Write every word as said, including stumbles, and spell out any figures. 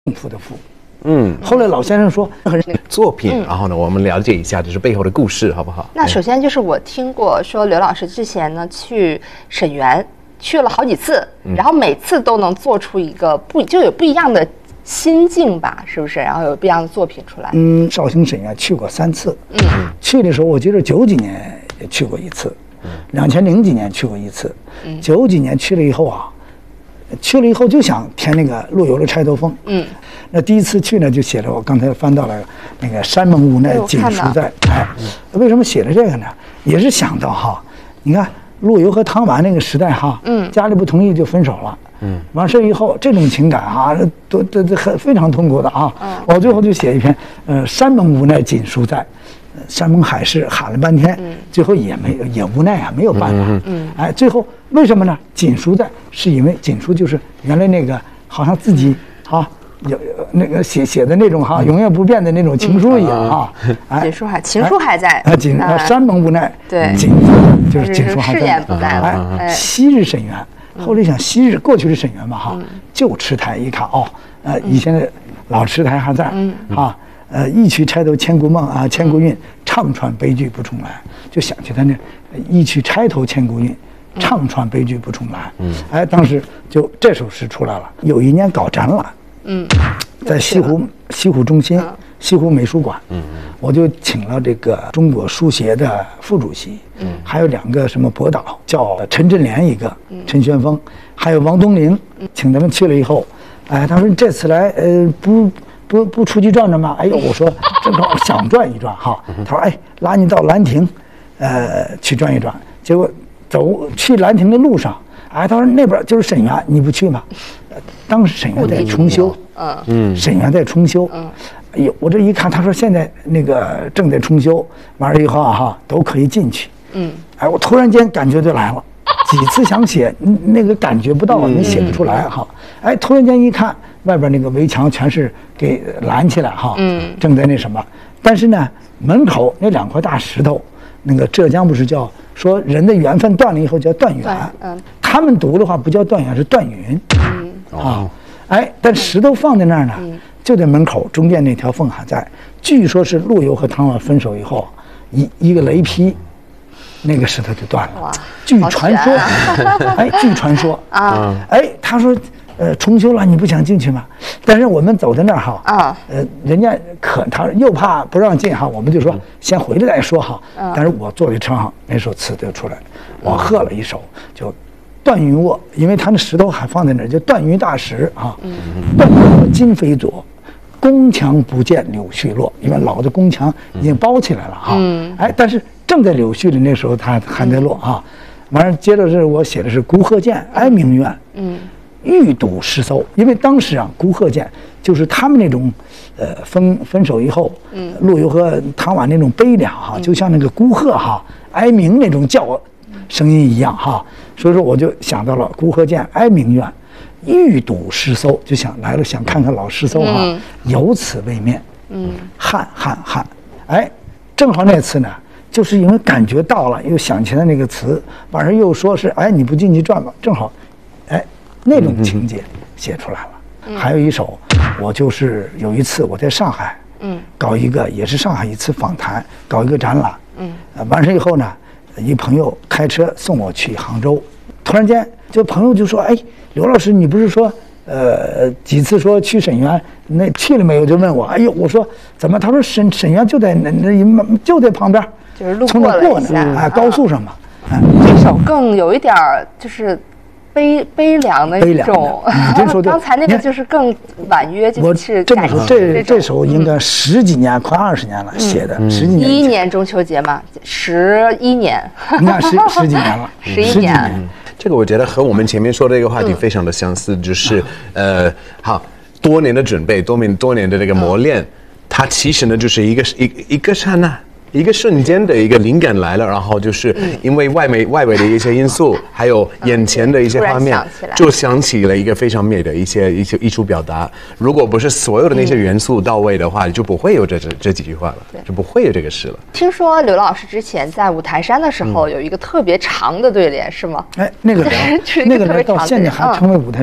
幸福的福。嗯，后来老先生说很作品，然后呢，我们了解一下就是背后的故事，好不好？ 那首先就是我听过说刘老师之前呢去沈园去了好几次，然后每次都能做出一个不就有不一样的心境吧，是不是？然后有不一样的作品出来。 嗯，绍兴沈园去过三次。嗯，去的时候我记得九几年也去过一次，两千零几年去过一次。嗯，九几年去了以后啊。去了以后就想填那个陆游的《钗头凤》。嗯，那第一次去呢，就写了我刚才翻到了那个“山盟无奈锦书在”。哎，为什么写了这个呢？也是想到哈，你看陆游和唐婉那个时代哈，嗯，家里不同意就分手了。嗯，完事以后这种情感哈，都都都很非常痛苦的啊。嗯，我最后就写一篇，呃，“山盟无奈锦书在”。山盟海誓喊了半天，嗯、最后也没也无奈啊，没有办法。嗯，哎，最后为什么呢？锦书在，是因为锦书就是原来那个好像自己啊有那个写写的那种哈、啊、永远不变的那种情书一样啊。 哎，锦书还情书还在啊，锦啊山盟无奈， 对， 锦就是锦书还在。 誓言不在了。 哎，昔日沈园，后来想昔日过去的沈园嘛哈，旧池台一看哦，呃以前的老池台还在啊。呃，一曲钗头千古梦啊，千古韵，唱穿悲剧不重来，就想起他那一曲钗头千古韵，唱穿悲剧不重来。嗯，哎，当时就这首诗出来了。有一年搞展览，嗯，在西湖西湖中心、西湖美术馆，嗯，我就请了这个中国书协的副主席，嗯，还有两个什么博导，叫陈振莲一个，陈玄峰，还有王东陵，请他们去了以后，哎，他说这次来，呃，不。不不出去转转吗？哎呦，我说正好想转一转哈。他说哎，拉你到兰亭，呃，去转一转。结果走去兰亭的路上，哎，他说那边就是沈园，你不去吗？当时沈园在重修，嗯嗯，沈园在重修，嗯，哎呦，我这一看，他说现在那个正在重修，完了以后哈都可以进去，嗯，哎，我突然间感觉就来了。几次想写，那个感觉不到，你写不出来哈。哎，突然间一看，外边那个围墙全是给拦起来哈，嗯，正在那什么。但是呢，门口那两块大石头，那个浙江不是叫说人的缘分断了以后叫断缘，嗯，他们读的话不叫断缘，是断云，嗯啊，哎，但石头放在那儿呢，就在门口中间那条缝还在。据说是陆游和唐婉分手以后，一一个雷劈。那个石头就断了，据传说，啊、哎，据传说啊，哎，他说，呃，重修了，你不想进去吗？但是我们走在那儿哈，啊，呃，人家可他又怕不让进哈，我们就说先回来再说哈。嗯、但是我坐在车上，那首词就出来了，我喝了一首，就断云卧，因为他那石头还放在那儿，就断云大石啊，断云卧今非昨。宫墙不见柳絮落，因为老的宫墙已经包起来了哈。嗯，哎，但是正在柳絮的那时候，它还在落啊。完了，接着是我写的是孤鹤见，哀明院。嗯，欲睹诗搜，因为当时啊，孤鹤见就是他们那种，呃，分分手以后，嗯，陆游和唐婉那种悲凉哈，就像那个孤鹤哈哀鸣那种叫声音一样哈。所以说，我就想到了孤鹤见，哀明院。欲睹诗搜，就想来了，想看看老诗搜哈、啊，嗯、有此未面，嗯，汉汉汉，哎，正好那次呢，就是因为感觉到了，又想起来那个词，晚上又说是，哎，你不进去转吧，正好，哎，那种情节写出来了。嗯、还有一首，我就是有一次我在上海，嗯，搞一个也是上海一次访谈，搞一个展览，嗯，呃、完事以后呢，一朋友开车送我去杭州，突然间就朋友就说，哎。刘老师，你不是说，呃，几次说去沈园，那去了没有？就问我。哎呦，我说怎么？他说沈沈园就在那那就在旁边， 就是路过了一下， 哎，高速上嘛。 嗯，这首更有一点就是悲悲凉的一种。 你这首刚才那个就是更婉约，就是这么说，这这首应该十几年，快二十年了写的，十几年。 一一年中秋节嘛，十一年。 你看十十几年了， 十一年。 这个我觉得和我们前面说的这个话题非常的相似，嗯、就是，呃，好，多年的准备，多年多年的这个磨练，嗯、它其实呢就是一个一一个刹那，一个瞬间的一个灵感来了，然后就是因为外围外围的一些因素，还有眼前的一些画面，就想起了一个非常美的一些一些艺术表达。如果不是所有的那些元素到位的话，就不会有这这这几句话了，就不会有这个诗了。 听说刘老师之前在五台山的时候有一个特别长的对联，是吗？ 哎，那个人，那个人到现在还成为五台。